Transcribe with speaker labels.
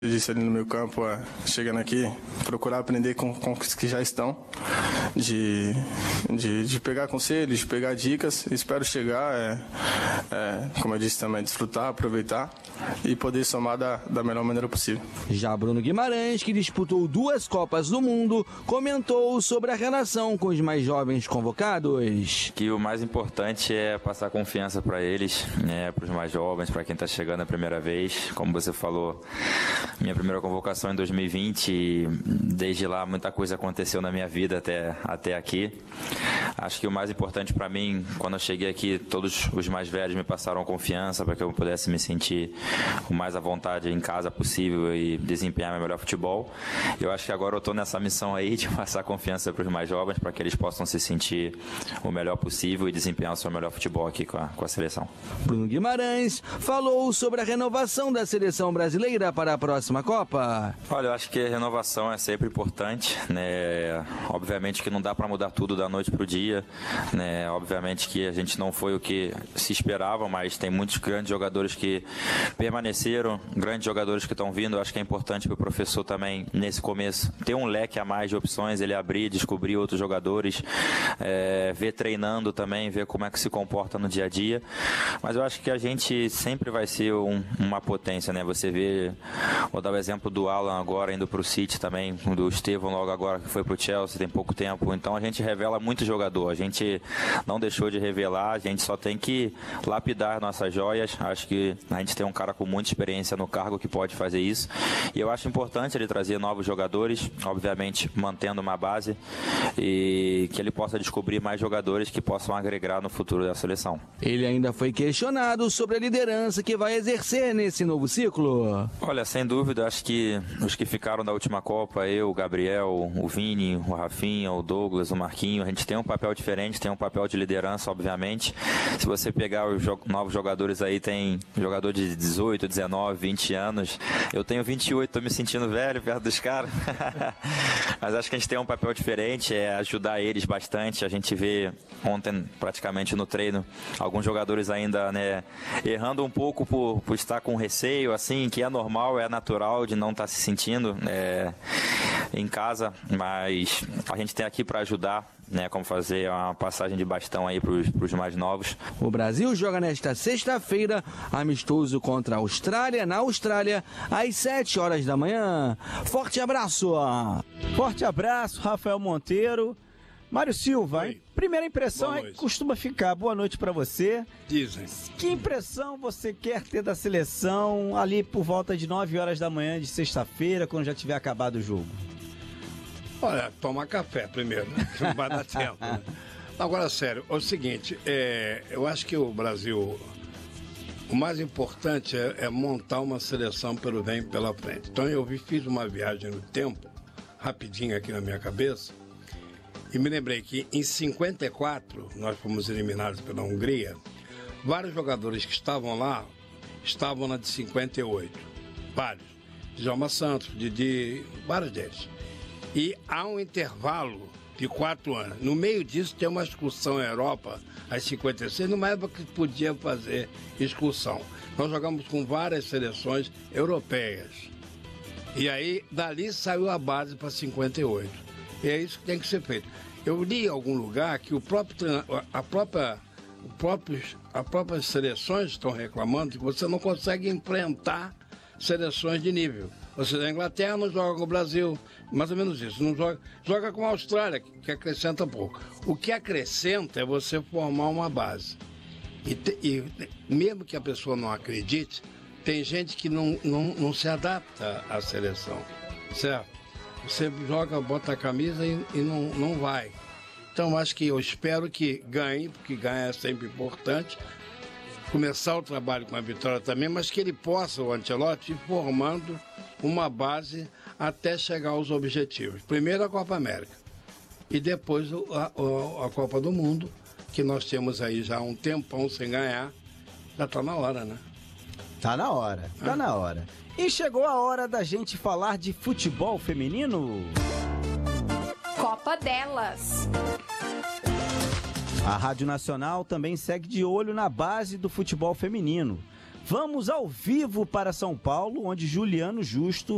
Speaker 1: Disse ali no meu campo, chegando aqui, procurar aprender com os que já estão, de pegar conselhos, de pegar dicas. Espero chegar, como eu disse também, desfrutar, aproveitar e poder somar da melhor maneira possível.
Speaker 2: Já Bruno Guimarães, que disputou 2 Copas do Mundo, comentou sobre a relação com os mais jovens convocados.
Speaker 3: Que o mais importante é passar confiança para eles, para os mais jovens, para quem está chegando a primeira vez. Como você falou, minha primeira convocação em 2020 e desde lá muita coisa aconteceu na minha vida até aqui. Acho que o mais importante para mim, quando eu cheguei aqui, todos os mais velhos me passaram confiança para que eu pudesse me sentir o mais à vontade em casa possível e desempenhar meu melhor futebol. Eu acho que agora eu estou nessa missão aí de passar confiança para os mais jovens, para que eles possam se sentir o melhor possível e desempenhar o seu melhor futebol aqui com a seleção.
Speaker 2: Bruno Guimarães falou sobre a renovação da seleção brasileira para a próxima Copa.
Speaker 3: Olha, eu acho que a renovação é sempre importante, né? Obviamente que não dá para mudar tudo da noite para o dia, né? Obviamente que a gente não foi o que se esperava, mas tem muitos grandes jogadores que permaneceram, grandes jogadores que estão vindo. Eu acho que é importante para o professor também, nesse começo, ter um leque a mais de opções, ele abrir, descobrir outros jogadores, ver treinando também, ver como é que se comporta no dia a dia. Mas eu acho que a gente sempre vai ser uma potência, né? Você vê, vou dar o exemplo do Alan agora indo para o City também, do Estevão logo agora que foi para o Chelsea, tem pouco tempo. Então a gente revela muito jogador, a gente não deixou de revelar, a gente só tem que lapidar nossas joias. Acho que a gente tem um cara com muita experiência no cargo que pode fazer isso, e eu acho importante ele trazer novos jogadores, obviamente mantendo uma base, e que ele possa descobrir mais jogadores que possam agregar no futuro da seleção.
Speaker 2: Ele ainda foi questionado sobre a liderança que vai exercer nesse novo ciclo.
Speaker 3: Olha, sem dúvida, acho que os que ficaram da última Copa, eu, o Gabriel, o Vini, o Rafinha, o Douglas, o Marquinho, a gente tem um papel diferente, tem um papel de liderança, obviamente. Se você pegar os novos jogadores aí, tem jogador de 18, 19, 20 anos. Eu tenho 28, tô me sentindo velho perto dos caras. Mas acho que a gente tem um papel diferente, é ajudar eles bastante. A gente vê ontem, praticamente no treino, alguns jogadores ainda, né, errando um pouco por estar com receio, assim, que é normal, é natural de não estar se sentindo em casa, mas a gente tem aqui para ajudar, né, como fazer uma passagem de bastão aí para os mais novos.
Speaker 2: O Brasil joga nesta sexta-feira, amistoso contra a Austrália, na Austrália, às 7 horas da manhã. Forte abraço!
Speaker 4: Forte abraço, Rafael Monteiro. Mário Silva, primeira impressão é que costuma ficar. Boa noite para você.
Speaker 5: Dizem.
Speaker 4: Que impressão você quer ter da seleção ali por volta de 9 horas da manhã de sexta-feira, quando já tiver acabado o jogo?
Speaker 5: Olha, tomar café primeiro, né? Que não vai dar tempo. Né? Agora, sério, é o seguinte, eu acho que o Brasil, o mais importante é montar uma seleção pelo bem pela frente. Então eu fiz uma viagem no tempo, rapidinho aqui na minha cabeça, e me lembrei que em 54, nós fomos eliminados pela Hungria, vários jogadores que estavam lá, estavam na de 58, vários. Djalma Santos, Didi, vários deles. E há um intervalo de 4 anos. No meio disso tem uma excursão à Europa, às 56, numa época que podia fazer excursão. Nós jogamos com várias seleções europeias. E aí, dali saiu a base para 58. E é isso que tem que ser feito. Eu li em algum lugar que as próprias seleções estão reclamando que você não consegue enfrentar seleções de nível. Ou seja, a Inglaterra não joga com o Brasil, mais ou menos isso, não joga com a Austrália, que acrescenta pouco. O que acrescenta é você formar uma base. E mesmo que a pessoa não acredite, tem gente que não se adapta à seleção, certo? Você joga, bota a camisa e não vai. Então, acho que eu espero que ganhe, porque ganhar é sempre importante. Começar o trabalho com a vitória também, mas que ele possa, o Ancelotti, ir formando uma base até chegar aos objetivos. Primeiro a Copa América e depois a Copa do Mundo, que nós temos aí já um tempão sem ganhar. Já tá na hora, né?
Speaker 4: Tá na hora, tá na hora. E chegou a hora da gente falar de futebol feminino.
Speaker 6: Copa delas.
Speaker 4: A Rádio Nacional também segue de olho na base do futebol feminino. Vamos ao vivo para São Paulo, onde Juliano Justo